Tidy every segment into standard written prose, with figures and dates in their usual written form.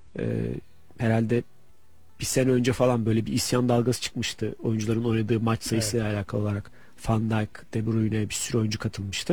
Herhalde bir sene önce falan böyle bir isyan dalgası çıkmıştı. Oyuncuların oynadığı maç sayısıyla alakalı olarak. Van Dijk, De Bruyne, bir sürü oyuncu katılmıştı.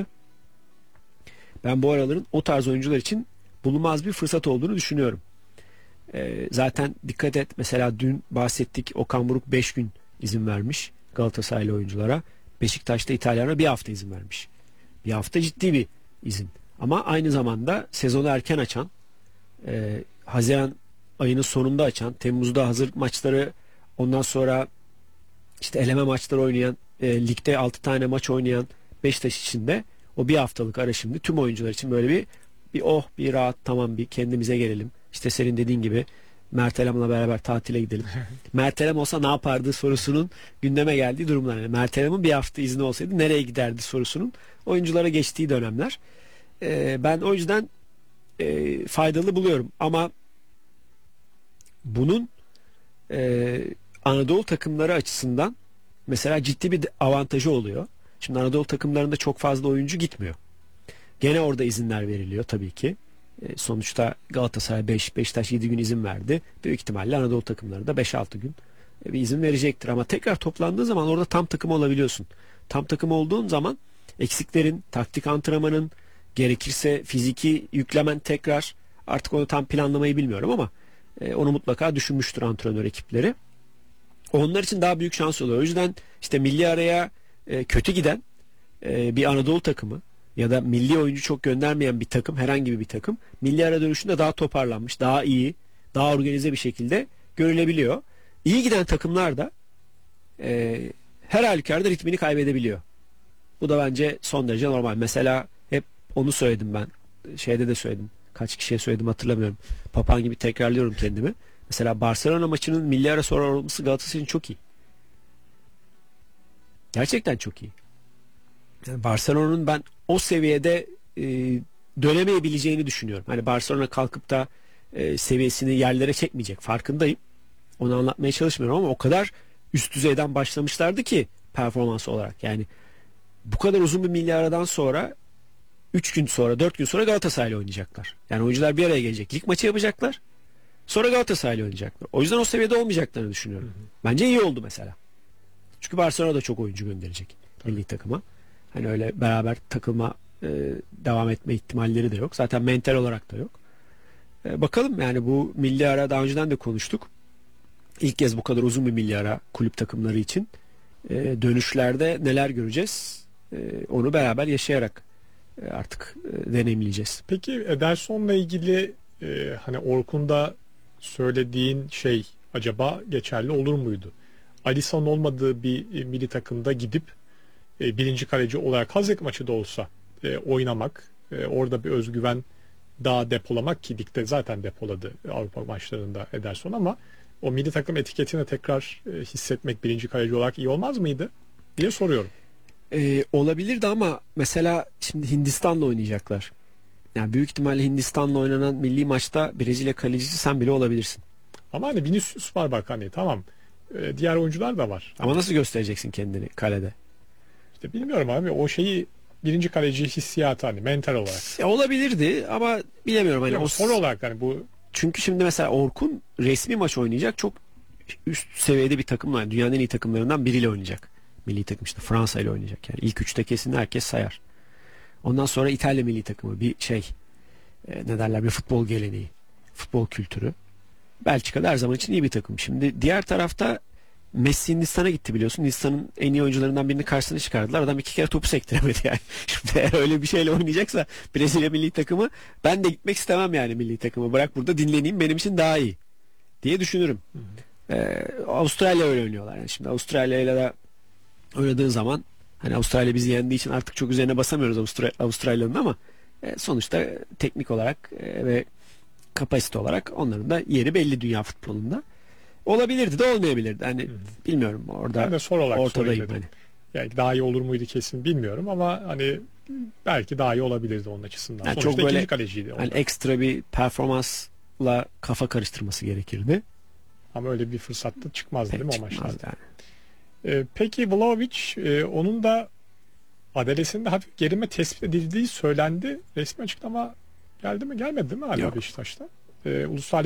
Ben bu araların o tarz oyuncular için bulunmaz bir fırsat olduğunu düşünüyorum. Zaten dikkat et, mesela dün bahsettik, Okan Buruk 5 gün izin vermiş Galatasaraylı oyunculara. Beşiktaş'ta İtalyanlara bir hafta izin vermiş. Bir hafta ciddi bir izin. Ama aynı zamanda sezonu erken açan, Haziran ayının sonunda açan, Temmuz'da hazırlık maçları, ondan sonra işte eleme maçları oynayan, ligde 6 tane maç oynayan Beşiktaş için de o bir haftalık ara şimdi tüm oyuncular için böyle bir rahat, tamam, bir kendimize gelelim. İşte senin dediğin gibi Mert Elam'la beraber tatile gidelim. Mert Elam olsa ne yapardı sorusunun gündeme geldiği durumlar. Yani Mert Elam'ın bir hafta izni olsaydı nereye giderdi sorusunun oyunculara geçtiği dönemler. Ben o yüzden faydalı buluyorum. Ama bunun Anadolu takımları açısından mesela ciddi bir avantajı oluyor. Şimdi Anadolu takımlarında çok fazla oyuncu gitmiyor. Gene orada izinler veriliyor tabii ki. Sonuçta Galatasaray 5, Beşiktaş 7 gün izin verdi. Büyük ihtimalle Anadolu takımları da 5-6 gün bir izin verecektir. Ama tekrar toplandığı zaman orada tam takım olabiliyorsun. Tam takım olduğun zaman eksiklerin, taktik antrenmanın, gerekirse fiziki yüklemen tekrar, artık onu tam planlamayı bilmiyorum ama onu mutlaka düşünmüştür antrenör ekipleri. Onlar için daha büyük şans oluyor. O yüzden işte milli araya kötü giden bir Anadolu takımı ya da milli oyuncu çok göndermeyen bir takım, herhangi bir takım, milli ara dönüşünde daha toparlanmış, daha iyi, daha organize bir şekilde görülebiliyor. İyi giden takımlar da her halükarda ritmini kaybedebiliyor. Bu da bence son derece normal. Mesela hep onu söyledim ben. Şeyde de söyledim. Kaç kişiye söyledim hatırlamıyorum. Papağan gibi tekrarlıyorum kendimi. Mesela Barcelona maçının milli ara sonra olması Galatasaray'ın çok iyi. Gerçekten çok iyi. Yani Barcelona'nın ben o seviyede dönemeyebileceğini düşünüyorum. Hani Barcelona kalkıp da seviyesini yerlere çekmeyecek. Farkındayım. Onu anlatmaya çalışmıyorum ama o kadar üst düzeyden başlamışlardı ki performans olarak. Yani bu kadar uzun bir milli aradan sonra 3 gün sonra, 4 gün sonra Galatasaray'la oynayacaklar. Yani oyuncular bir araya gelecek. Lig maçı yapacaklar. Sonra Galatasaray'la oynayacaklar. O yüzden o seviyede olmayacaklarını düşünüyorum. Bence iyi oldu mesela. Çünkü Barcelona da çok oyuncu gönderecek milli takıma. Hani öyle beraber takılma, devam etme ihtimalleri de yok. Zaten mental olarak da yok. Bakalım, yani bu milli ara daha önceden de konuştuk. İlk kez bu kadar uzun bir milli ara kulüp takımları için. Dönüşlerde neler göreceğiz? Onu beraber yaşayarak artık deneyimleyeceğiz. Peki Ederson'la ilgili hani Orkun'da söylediğin şey acaba geçerli olur muydu? Alisson olmadığı bir milli takımda gidip birinci kaleci olarak hazırlık maçı da olsa oynamak, orada bir özgüven daha depolamak, ki ligde zaten depoladı Avrupa maçlarında Ederson, ama o milli takım etiketini tekrar hissetmek birinci kaleci olarak iyi olmaz mıydı diye soruyorum. Olabilirdi ama mesela şimdi Hindistan'la oynayacaklar. Yani büyük ihtimalle Hindistan'la oynanan milli maçta Brezilya kalecisi sen bile olabilirsin. Ama hani Vinicius var, bak hani tamam, diğer oyuncular da var. Ama nasıl göstereceksin kendini kalede? İşte bilmiyorum abi, o şeyi, birinci kaleci hissiyatı hani mental olarak. Ya olabilirdi ama bilemiyorum. Hani o soru olarak hani bu. Çünkü şimdi mesela Orkun resmi maç oynayacak, çok üst seviyede bir takımla, yani dünyanın en iyi takımlarından biriyle oynayacak. Milli takım işte Fransa ile oynayacak. Yani ilk üçte kesin herkes sayar. Ondan sonra İtalya milli takımı bir şey, ne derler, bir futbol geleneği, futbol kültürü. Belçika'da her zaman için iyi bir takım. Şimdi diğer tarafta Messi Hindistan'a gitti, biliyorsun. Hindistan'ın en iyi oyuncularından birini karşısına çıkardılar. Adam 2 kere topu sektiremedi yani. Şimdi eğer öyle bir şeyle oynayacaksa Brezilya milli takımı, ben de gitmek istemem yani milli takımı. Bırak burada dinleneyim, benim için daha iyi diye düşünürüm. Avustralya öyle oynuyorlar. Yani şimdi Avustralya ile de oynadığın zaman, hani Avustralya bizi yendiği için artık çok üzerine basamıyoruz Avustralya'nın, ama sonuçta teknik olarak ve kapasite olarak onların da yeri belli dünya futbolunda. Olabilirdi de olmayabilirdi. Hani bilmiyorum, orada ben de soru olarak ortadayım hani. Yani daha iyi olur muydu kesin bilmiyorum ama hani belki daha iyi olabilirdi onun açısından. Yani sonuçta çok böyle ikinci kaleciydi. Hani ekstra bir performansla kafa karıştırması gerekirdi. Ama öyle bir fırsat da çıkmazdı değil mi o maçlarda? Yani. Peki Vlahovic, onun da adalesinde hafif gerilme tespit edildiği söylendi. Resmi açıklama geldi mi? Gelmedi değil mi hala Beşiktaş'ta? Ulusal